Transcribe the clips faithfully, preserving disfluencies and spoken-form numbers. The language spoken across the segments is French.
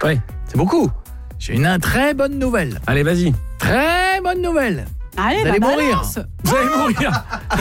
Oui. C'est beaucoup. J'ai une très bonne nouvelle. Allez, vas-y. Très bonne nouvelle. Allez, Vous allez bah, mourir. balance. Vous allez mourir.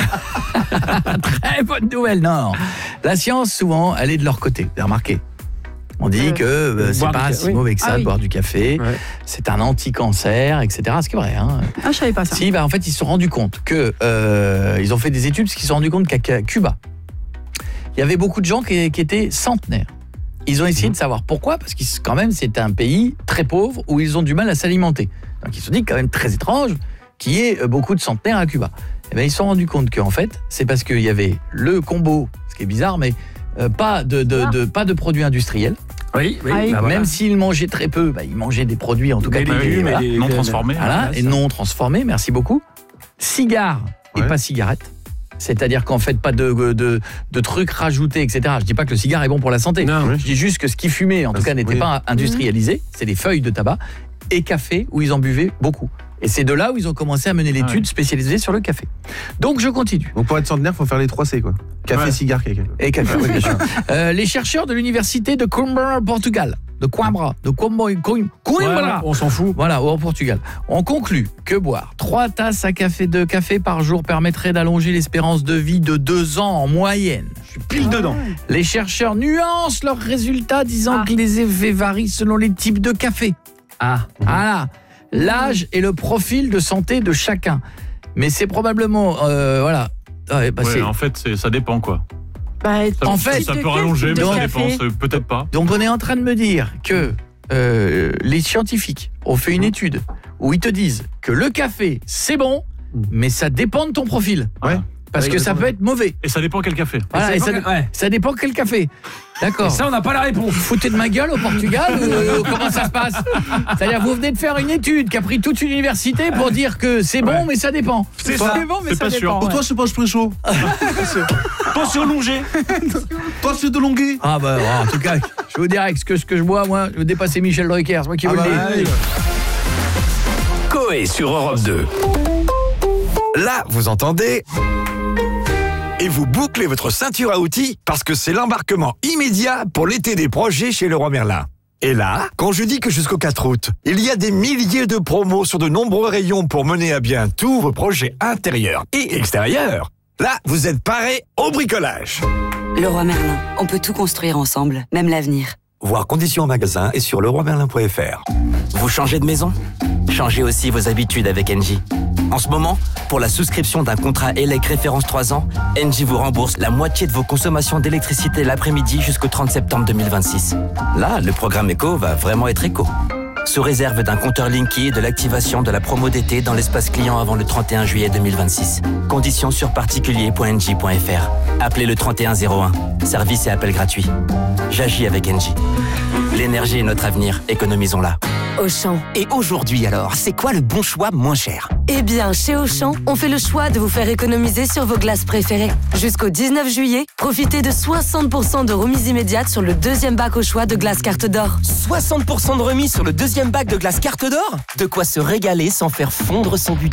Très bonne nouvelle. Non. La science, souvent, elle est de leur côté. Vous avez remarqué. On dit Euh, que euh, c'est boire du pas ca- si oui. mauvais que ça Ah de oui. boire du café. Ouais. C'est un anti-cancer, et cetera. Ce qui est vrai. Hein. Ah, je savais pas ça. Si, bah, en fait, ils se sont rendus compte que euh, ils ont fait des études parce qu'ils se sont rendus compte qu'à Cuba, il y avait beaucoup de gens qui, qui étaient centenaires. Ils ont essayé de savoir pourquoi, parce que quand même, c'est un pays très pauvre où ils ont du mal à s'alimenter. Donc, ils se sont dit quand même très étrange qu'il y ait beaucoup de centenaires à Cuba. Et bien, ils se sont rendus compte qu'en fait, c'est parce qu'il y avait le combo, ce qui est bizarre, mais euh, pas, de, de, de, pas de produits industriels. Oui, oui. Ah oui. bah voilà. Même s'ils mangeaient très peu, bah, ils mangeaient des produits, en tout cas, Des pas- légumes voilà. et des- Non des- transformés. Voilà, et non transformés, merci beaucoup. Cigares et Ouais. pas cigarettes. C'est-à-dire qu'en fait, pas de, de, de trucs rajoutés, et cetera. Je dis pas que le cigare est bon pour la santé. Non, oui. Je dis juste que ce qui fumait, en tout Ah, cas, n'était oui. pas industrialisé. C'est des feuilles de tabac et café où ils en buvaient beaucoup. Et c'est de là où ils ont commencé à mener l'étude ouais. spécialisée sur le café. Donc, je continue. Donc pour être centenaire, faut faire les trois C quoi. Café, Ouais. cigare, caca. Et café, oui, bien sûr. Euh, les chercheurs de l'université de Coimbra, Portugal, de Coimbra, de Coimbra, Coim- Coimbra, Ouais, on s'en fout. voilà, au Portugal, on conclut que boire trois tasses à café de café par jour permettrait d'allonger l'espérance de vie de deux ans en moyenne. Je suis pile dedans. Les chercheurs nuancent leurs résultats disant Ah. que les effets varient selon les types de café. Ah. Voilà, l'âge et le profil de santé de chacun. Mais c'est probablement, euh, voilà. Ouais, bah, Ouais, c'est- en fait, c'est- ça dépend quoi. Bah, Ça, En fait, ça de peut quel rallonger, type mais de ça café dépend. c'est- Peut-être pas. Donc on est en train de me dire que euh, les scientifiques ont fait une étude où ils te disent que le café, c'est bon, mais ça dépend de ton profil. Ouais. Parce Oui, que ça ça dépend. peut être mauvais. Et ça dépend quel café. Voilà, et ça, Ouais. ça dépend quel café. D'accord. Et ça, on n'a pas la réponse. Vous foutez de ma gueule au Portugal ou euh, comment ça se passe? C'est-à-dire vous venez de faire une étude qui a pris toute une université pour dire que c'est bon, Ouais. mais ça dépend. C'est ça. C'est bon, mais C'est ça pas sûr. dépend. Pour toi, c'est pas très chaud. Toi, c'est allongé. Toi, c'est de longué. Ah bah ouais, en tout cas, je vous dirais que ce que, ce que je bois, moi, je veux dépasser Michel Drucker, c'est moi qui Ah vous bah le dis. ouais. Coé sur Europe deux. Là, vous entendez. Et vous bouclez votre ceinture à outils parce que c'est l'embarquement immédiat pour l'été des projets chez Leroy Merlin. Et là, quand je dis que jusqu'au quatre août, il y a des milliers de promos sur de nombreux rayons pour mener à bien tous vos projets intérieurs et extérieurs, là, vous êtes parés au bricolage. Leroy Merlin, on peut tout construire ensemble, même l'avenir. Voir conditions en magasin et sur leroy merlin point f r. Vous changez de maison? Changez aussi vos habitudes avec Engie. En ce moment, pour la souscription d'un contrat E L E C référence trois ans, Engie vous rembourse la moitié de vos consommations d'électricité l'après-midi jusqu'au trente septembre deux mille vingt-six. Là, le programme éco va vraiment être éco. Sous réserve d'un compteur Linky et de l'activation de la promo d'été dans l'espace client avant le trente et un juillet deux mille vingt-six. Conditions sur particulier point engie point f r. Appelez le trente et un zéro un. Service et appel gratuit. J'agis avec Engie. L'énergie est notre avenir, économisons-la. Auchan. Et aujourd'hui alors, c'est quoi le bon choix moins cher? Eh bien, chez Auchan, on fait le choix de vous faire économiser sur vos glaces préférées. Jusqu'au dix-neuf juillet, profitez de soixante pour cent de remise immédiate sur le deuxième bac au choix de glace carte d'or. soixante pour cent de remise sur le deuxième bac de glace carte d'or? De quoi se régaler sans faire fondre son budget.